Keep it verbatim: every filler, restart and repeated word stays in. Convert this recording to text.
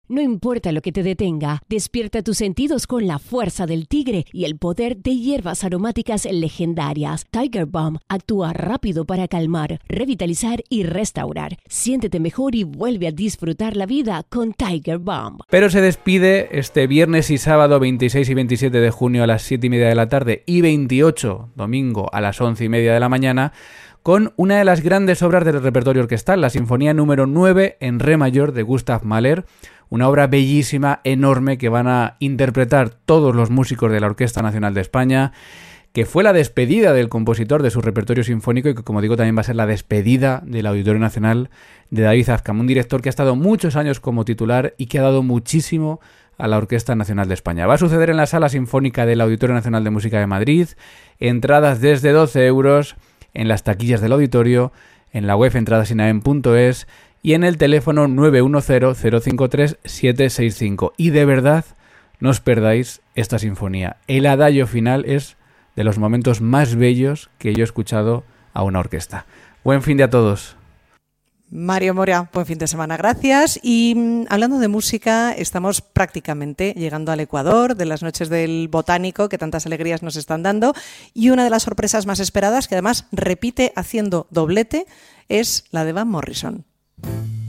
No importa lo que te detenga, despierta tus sentidos con la fuerza del tigre y el poder de hierbas aromáticas legendarias. Tiger Balm actúa rápido para calmar, revitalizar y restaurar. Siéntete mejor y vuelve a disfrutar la vida con Tiger Balm. Pero se despide este viernes y sábado veintiséis y veintisiete de junio a las siete y media de la tarde y veintiocho domingo a las once y media de la mañana con una de las grandes obras del repertorio orquestal, la Sinfonía número nueve en Re mayor de Gustav Mahler, una obra bellísima, enorme, que van a interpretar todos los músicos de la Orquesta Nacional de España, que fue la despedida del compositor de su repertorio sinfónico y que, como digo, también va a ser la despedida del Auditorio Nacional de David Azcam, un director que ha estado muchos años como titular y que ha dado muchísimo a la Orquesta Nacional de España. Va a suceder en la Sala Sinfónica del Auditorio Nacional de Música de Madrid, entradas desde doce euros, en las taquillas del auditorio, en la web entradasinaem punto es y en el teléfono nueve uno cero, cero cinco tres, siete seis cinco. Y de verdad, no os perdáis esta sinfonía. El adagio final es de los momentos más bellos que yo he escuchado a una orquesta. Buen fin de a todos. Mario Mora, buen fin de semana, gracias. Y mmm, hablando de música, estamos prácticamente llegando al Ecuador de las noches del Botánico que tantas alegrías nos están dando, y una de las sorpresas más esperadas, que además repite haciendo doblete, es la de Van Morrison.